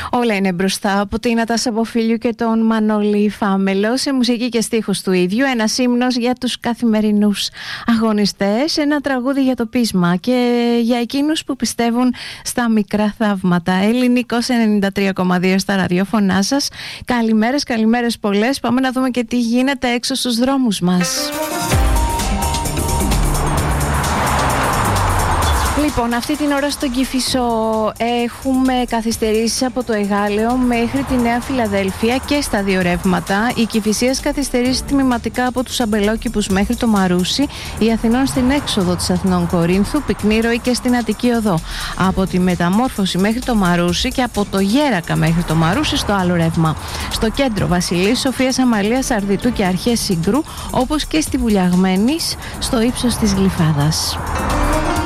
Όλα είναι μπροστά από την Νατάσα Ποφίλιου και τον Μανώλη Φάμελο, σε μουσική και στίχους του ίδιου. Ένας ύμνος για τους καθημερινούς αγωνιστές, ένα τραγούδι για το πείσμα και για εκείνους που πιστεύουν στα μικρά θαύματα. Ελληνικός 93,2 στα ραδιόφωνά σας. Καλημέρες πολλές. Πάμε να δούμε και τι γίνεται έξω στους δρόμους μας. Λοιπόν, αυτή την ώρα στον Κηφισό έχουμε καθυστερήσεις από το Εγάλεο μέχρι τη Νέα Φιλαδέλφια και στα δύο ρεύματα. Η Κηφισίας καθυστερήσει τμηματικά από τους Αμπελόκηπους μέχρι το Μαρούσι, η Αθηνών στην έξοδο της Αθηνών Κορίνθου, Πυκνή Ροή και στην Αττική Οδό. Από τη Μεταμόρφωση μέχρι το Μαρούσι και από το Γέρακα μέχρι το Μαρούσι στο άλλο ρεύμα. Στο κέντρο Βασιλής, Σοφίας Αμαλίας, Αρδιτού και Αρχές Συγκρού, όπως και στη Βουλιαγμένης στο ύψος της Γλυφάδας.